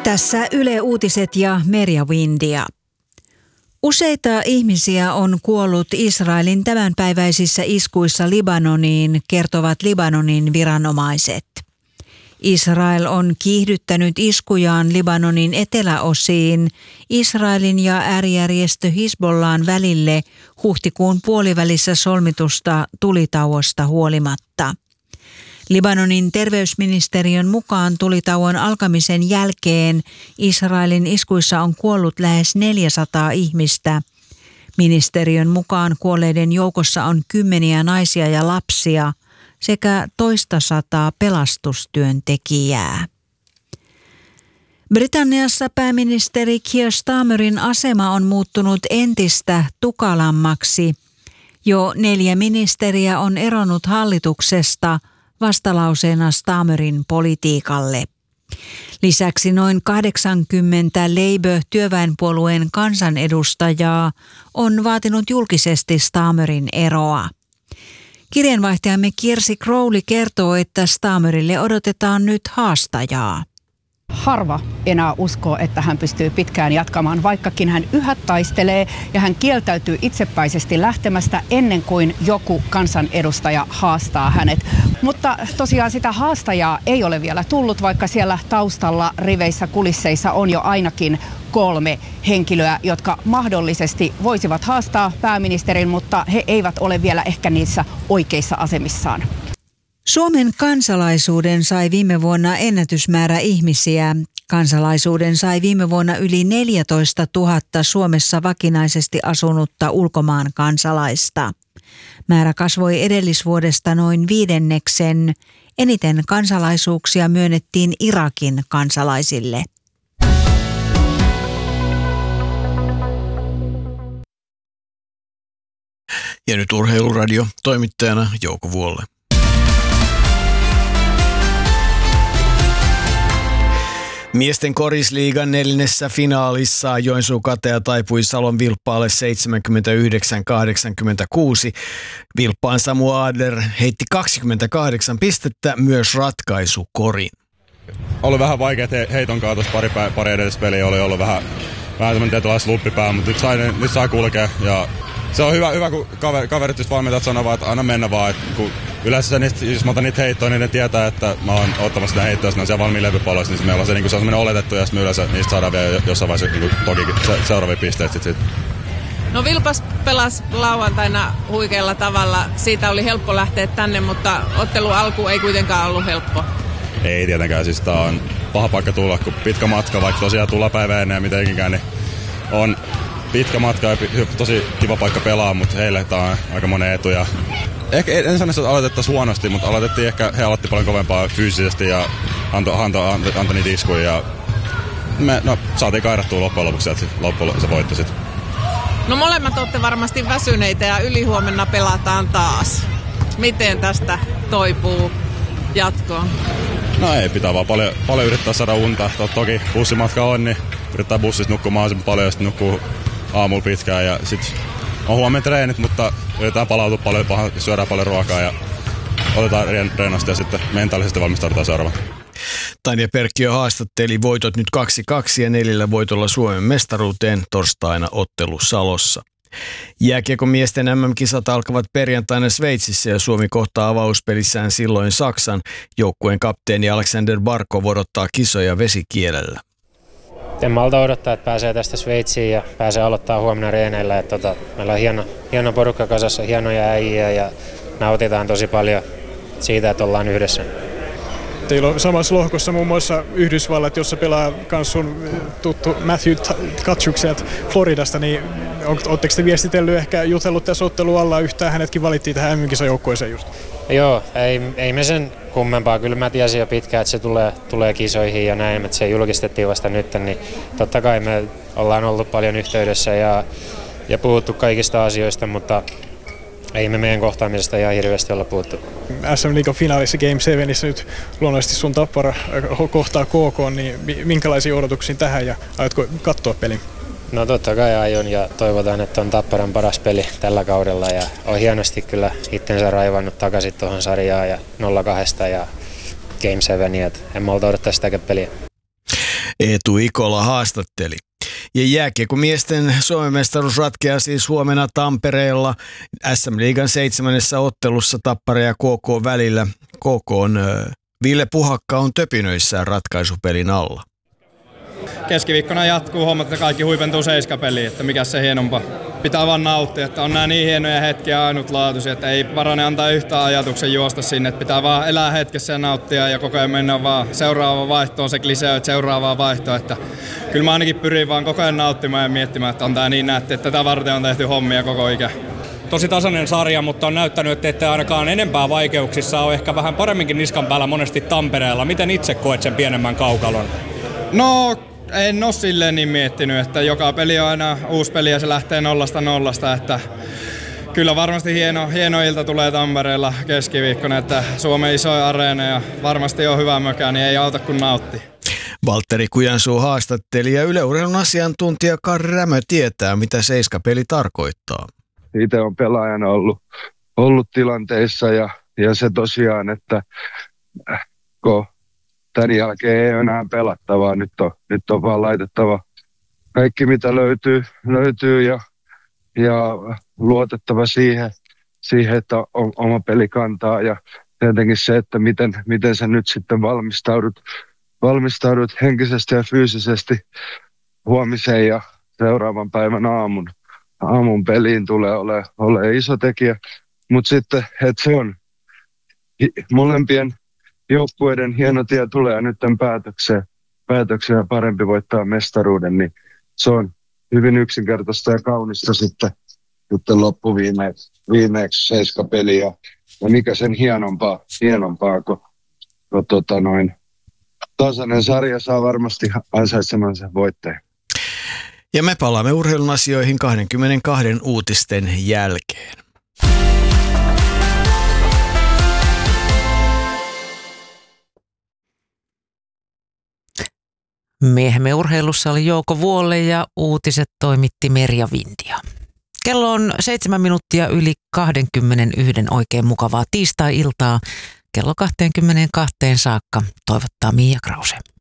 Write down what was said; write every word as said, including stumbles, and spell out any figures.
Tässä Yle Uutiset ja Merja Windia. Useita ihmisiä on kuollut Israelin tämänpäiväisissä iskuissa Libanoniin, kertovat Libanonin viranomaiset. Israel on kiihdyttänyt iskujaan Libanonin eteläosiin Israelin ja äärijärjestö Hizbollahin välille huhtikuun puolivälissä solmitusta tulitauosta huolimatta. Libanonin terveysministeriön mukaan tulitauon alkamisen jälkeen Israelin iskuissa on kuollut lähes neljäsataa ihmistä. Ministeriön mukaan kuolleiden joukossa on kymmeniä naisia ja lapsia sekä toista sataa pelastustyöntekijää. Britanniassa pääministeri Keir Starmerin asema on muuttunut entistä tukalammaksi. Jo neljä ministeriä on eronnut hallituksesta vastalauseena Starmerin politiikalle. Lisäksi noin kahdeksankymmentä Labour-työväenpuolueen kansanedustajaa on vaatinut julkisesti Starmerin eroa. Kirjeenvaihtajamme Kirsi Crowley kertoo, että Starmerille odotetaan nyt haastajaa. Harva enää uskoo, että hän pystyy pitkään jatkamaan, vaikkakin hän yhä taistelee ja hän kieltäytyy itsepäisesti lähtemästä ennen kuin joku kansanedustaja haastaa hänet. Mutta tosiaan sitä haastajaa ei ole vielä tullut, vaikka siellä taustalla riveissä kulisseissa on jo ainakin kolme henkilöä, jotka mahdollisesti voisivat haastaa pääministerin, mutta he eivät ole vielä ehkä niissä oikeissa asemissaan. Suomen kansalaisuuden sai viime vuonna ennätysmäärä ihmisiä. Kansalaisuuden sai viime vuonna yli neljätoista tuhatta Suomessa vakinaisesti asunutta ulkomaan kansalaista. Määrä kasvoi edellisvuodesta noin viidenneksen. Eniten kansalaisuuksia myönnettiin Irakin kansalaisille. Ja nyt Urheiluradio, toimittajana Jouko Vuolle. Miesten korisliigan neljännessä finaalissa Joensuu Katea taipui Salon Vilppaalle seitsemänkymmentäyhdeksän kahdeksankymmentäkuusi. Vilppaan Samu Adler heitti kaksikymmentäkahdeksan pistettä, myös ratkaisukorin. Oli vähän vaikea heiton kautta, pari, pä- pari edellistä peliä oli ollut vähän, vähän tämmöinen tietynlainen sluppipää, mutta nyt sai, nyt sai kulkea. Ja se on hyvä, hyvä kun kaver, kaverit, jos valmentajat sanovat, että aina mennä vaan. Että kun yleensä niistä, jos mä otan niitä heittoja, niin ne tietää, että mä oon ottamassa sitä heittoa, jos ne on siellä valmiin levypalloissa, niin meillä on se, niin se on semmoinen oletettu, ja sitten me yleensä niistä saadaan vielä jossain vaiheessa niin toki se, seuraavia pisteitä sitten. Sit. No Vilpas pelasi lauantaina huikealla tavalla. Siitä oli helppo lähteä tänne, mutta ottelu alku ei kuitenkaan ollut helppo. Ei tietenkään, siis tää on paha paikka tulla, kun pitkä matka, vaikka tosiaan tulla päivä ennen ja mitenkään, niin on pitkä matka ja tosi kiva paikka pelaa, mutta heille tää on aika monen etu. Ja ehkä en sano, että aloitettaisiin huonosti, mutta aloitettiin ehkä, he aloitti paljon kovempaa fyysisesti ja antoi anto, anto, anto niitä iskuja. Ja me no, saatiin kairattua loppujen lopuksi, että loppujen se voitti sitten. No molemmat olette varmasti väsyneitä ja ylihuomenna pelataan taas. Miten tästä toipuu jatkoon? No ei, pitää vaan paljon, paljon yrittää saada unta. Toki bussimatka on, niin yrittää bussissa nukkua mahdollisimman paljon ja sitten nukkuu aamulla pitkään. Ja sitten on huomenna treenit, mutta yritetään palautua paljon, syödään paljon ruokaa ja otetaan rennosti ja sitten mentaalisesti valmistaudutaan seuraavaan. Tanja Perkkiö haastatteli voitot nyt kaksi kaksi ja neljällä voitolla Suomen mestaruuteen torstaina ottelu Salossa. Jääkiekon miesten äm äm-kisat alkavat perjantaina Sveitsissä ja Suomi kohtaa avauspelissään silloin Saksan. Joukkueen kapteeni Alexander Barkov odottaa kisoja vesikielellä. En malta odottaa, että pääsee tästä Sveitsiin ja pääsee aloittaa huomenna reeneillä. Että tota, meillä on hieno, hieno porukka kasassa, hienoja äijiä ja nautitaan tosi paljon siitä, että ollaan yhdessä. Teillä on samassa lohkossa muun muassa Yhdysvallat, jossa pelaa myös sun tuttu Matthew Tkachuk sieltä Floridasta, niin oletteko te viestitellyt, ehkä jutellut tässä ottelun alla yhtään, hänetkin valittiin tähän äm äm-kisajoukkueeseen just? Joo, ei, ei me sen kummempaa. Kyllä mä tiesin jo pitkään, että se tulee, tulee kisoihin ja näin, että se julkistettiin vasta nyt, niin totta kai me ollaan ollut paljon yhteydessä ja, ja puhuttu kaikista asioista, mutta ei me meidän kohtaamisesta ihan hirveästi olla puhuttu. äs äm-liigan finaalissa Game seitsemässä nyt luonnollisesti sun Tappara kohtaa K K, niin minkälaisia odotuksia tähän ja aiotko katsoa pelin? No totta kai aion ja toivotaan, että on Tapparan paras peli tällä kaudella ja on hienosti kyllä itsensä raivannut takaisin tuohon sarjaan ja nolla kaksi ja Game seitsemän, että en malta odottaa sitäkään peliä. Eetu Ikola haastatteli. Ja jääkiekkomiesten Suomen mestaruus ratkeaa siis huomenna Tampereella S M-liigan seitsemännessä ottelussa Tappara ja K K välillä. K K:n Ville Puhakka on töpinöissään ratkaisupelin alla. Keskiviikkona jatkuu hommat, että kaikki huipentuu seiskapeliin, että mikä se hienompaa. Pitää vaan nauttia, että on nämä niin hienoja hetkiä ainutlaatuisia, että ei parane antaa yhtään ajatuksen juosta sinne, että pitää vaan elää hetkessä ja nauttia ja koko ajan mennä vaan seuraava vaihto on se klisee, että seuraavaa vaihtoa, että kyllä mä ainakin pyrin vaan koko ajan nauttimaan ja miettimään, että on tää niin nätti, että tätä varten on tehty hommia koko ikä. Tosi tasainen sarja, mutta on näyttänyt, että ette ainakaan enempää vaikeuksissa ole ehkä vähän paremminkin niskan päällä monesti Tampereella. Miten itse koet sen pienemmän kaukalon? No, en ole silleen niin miettinyt, että joka peli on aina uusi peli ja se lähtee nollasta nollasta, että kyllä varmasti hieno, hieno ilta tulee Tampereella keskiviikkona, että Suomen isoin areena ja varmasti on hyvä mökä, niin ei auta kun nautti. Valtteri Kujansuu haastatteli ja Yle Urheilun asiantuntija Karri Rämö tietää, mitä seiskapeli tarkoittaa. Itse on pelaajana ollut, ollut tilanteissa ja, ja se tosiaan, että kun tämän jälkeen ei ole enää pelattavaa, nyt on, nyt on vaan laitettava kaikki mitä löytyy, löytyy ja, ja luotettava siihen, siihen, että on, oma peli kantaa ja tietenkin se, että miten, miten sä nyt sitten valmistaudut, valmistaudut henkisesti ja fyysisesti huomiseen ja seuraavan päivän aamun. Aamun peliin tulee ole, ole iso tekijä, mutta sitten, että se on molempien joukkueiden hieno tie tulee nyt tämän päätökseen, päätökseen ja parempi voittaa mestaruuden, niin se on hyvin yksinkertaista ja kaunista sitten, sitten loppuviimeeksi viimeeksi seiskapeli ja, ja mikä sen hienompaa, hienompaa kun, kun tota noin, tasainen sarja saa varmasti ansaitsemansa voittajan. Ja me palaamme urheilun asioihin kaksikymmentäkaksi uutisten jälkeen. Miehemme urheilussa oli Jouko Vuolle ja uutiset toimitti Merja Vintia. Kello on seitsemän minuuttia yli kaksikymmentäyksi oikein mukavaa tiistai-iltaa. Kello kaksikymmentäkaksi saakka toivottaa Mia Krause.